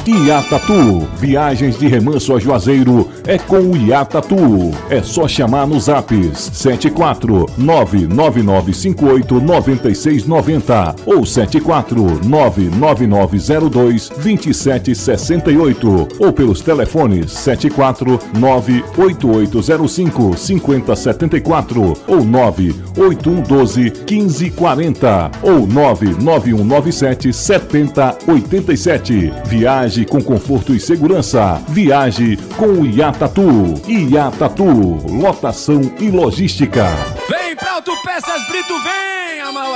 Iatatu, viagens de remanso a Juazeiro é com o Iatatu. É só chamar nos apps 74999589690 ou 74999022768 ou pelos telefones 74988055074 ou 981121540 ou 991977087. Viaje com conforto e segurança. Viaje com o Iatatu. Iatatu, lotação e logística. Vem pra Autopeças Brito, vem, Amauá!